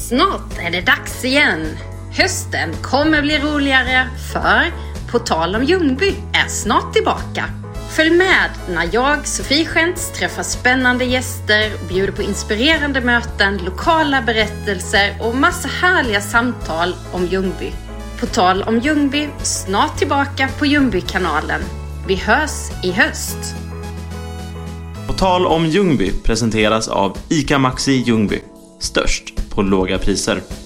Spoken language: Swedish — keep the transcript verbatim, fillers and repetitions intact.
Snart är det dags igen. Hösten kommer bli roligare, för På tal om Ljungby är snart tillbaka. Följ med när jag, Sofie Schentz, träffar spännande gäster och bjuder på inspirerande möten, lokala berättelser och massa härliga samtal om Ljungby. På tal om Ljungby, snart tillbaka på Ljungby-kanalen. Vi hörs i höst. På tal om Ljungby presenteras av ICA Maxi Ljungby. Störst på låga priser.